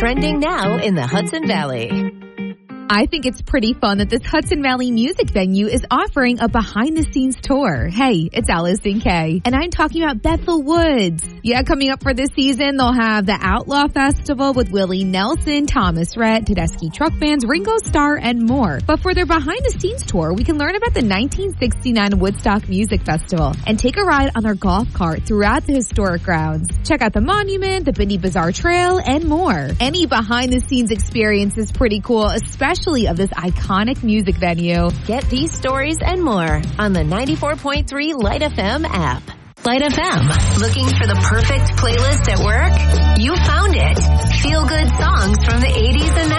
Trending now in the Hudson Valley. I think it's pretty fun that this Hudson Valley music venue is offering a behind-the-scenes tour. Hey, it's Allison Kay, and I'm talking about Bethel Woods. Yeah, coming up for this season, they'll have the Outlaw Festival with Willie Nelson, Thomas Rhett, Tedeschi Truck Bands, Ringo Starr, and more. But for their behind-the-scenes tour, we can learn about the 1969 Woodstock Music Festival and take a ride on their golf cart throughout the historic grounds. Check out the monument, the Bindi Bazaar Trail, and more. Any behind-the-scenes experience is pretty cool, especially of this iconic music venue. Get these stories and more on the 94.3 Light FM app. Light FM. Looking for the perfect playlist at work? You found it. Feel good songs from the 80s and 90s.